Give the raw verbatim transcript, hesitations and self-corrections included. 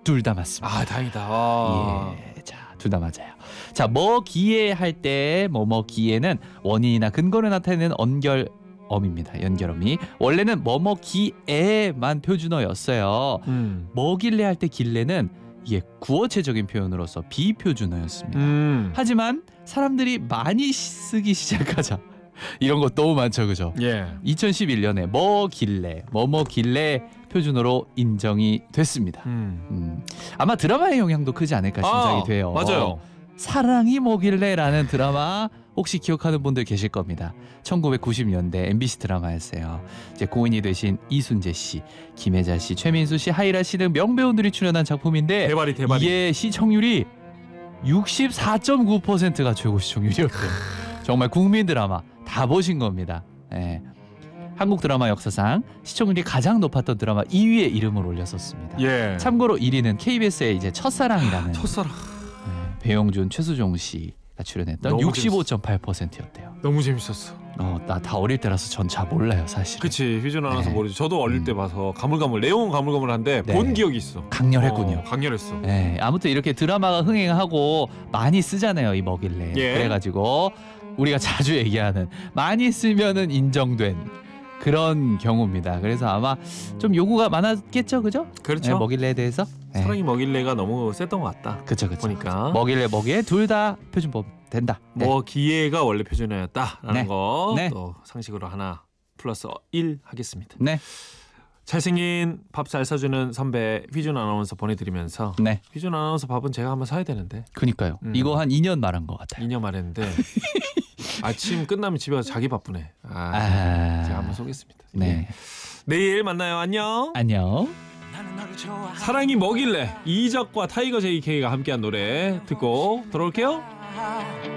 둘 다 맞습니다. 아 다행이다. 아. 예, 자, 둘 다 맞아요. 자, 뭐기에 할 때 뭐뭐기에는 원인이나 근거를 나타내는 언결어입니다. 연결어미. 원래는 뭐뭐기에만 표준어였어요. 음. 뭐길래 할 때 길래는 이게 구어체적인 표현으로서 비표준어였습니다. 음. 하지만 사람들이 많이 쓰기 시작하자 이런 거 너무 많죠, 그죠? 예. 이천십일 년에 뭐길래 뭐뭐길래 표준어로 인정이 됐습니다. 음. 음, 아마 드라마의 영향도 크지 않을까 생각이 아, 돼요. 맞아요. 사랑이 뭐길래라는 드라마 혹시 기억하는 분들 계실 겁니다. 천구백구십 년대 엠비씨 드라마였어요. 이제 고인이 되신 이순재 씨, 김혜자 씨, 최민수 씨, 하이라 씨 등 명배우들이 출연한 작품인데 대박이 대박이. 이게 시청률이 육십사 점 구 퍼센트가 최고 시청률이었대요. 정말 국민 드라마 다 보신 겁니다. 예. 한국 드라마 역사상 시청률이 가장 높았던 드라마 이 위에 이름을 올렸었습니다. 예. 참고로 일 위는 케이비에스의 이제 첫사랑이라는 첫사랑. 예, 배용준, 최수종 씨가 출연했던 너무 육십오 점 팔 퍼센트였대요. 너무 재밌었어. 어, 나 다 어릴 때라서 전 잘 몰라요, 사실. 그치 휘준 아나운서 네. 모르지. 저도 어릴 음. 때 봐서 가물가물 내용은 가물가물한데 네. 본 기억이 있어. 강렬했군요. 어, 강렬했어. 네, 아무튼 이렇게 드라마가 흥행하고 많이 쓰잖아요, 이 뭐길래. 예. 그래가지고 우리가 자주 얘기하는 많이 쓰면은 인정된 그런 경우입니다. 그래서 아마 좀 요구가 많았겠죠, 그죠? 그렇죠. 네, 뭐길래에 대해서. 네. 사랑이 뭐길래가 너무 셌던 것 같다. 그쵸, 그쵸. 보니까. 뭐길래 뭐기에 둘 다 표준법 된다. 네. 뭐 기회가 원래 표준어였다라는 네. 거 또 네. 상식으로 하나 플러스 일 하겠습니다. 네, 잘생긴 밥 잘 사주는 선배 휘준 아나운서 보내드리면서 네. 휘준 아나운서 밥은 제가 한번 사야 되는데 그니까요. 음. 이거 한 이 년 말한 것 같아요. 이 년 말했는데 아침 끝나면 집에 가서 자기 바쁘네. 아, 아, 제가 한번 쏘겠습니다. 네. 내일 만나요. 안녕. 안녕. 사랑이 뭐길래 이적과 타이거 제이케이가 함께한 노래 듣고 돌아올게요.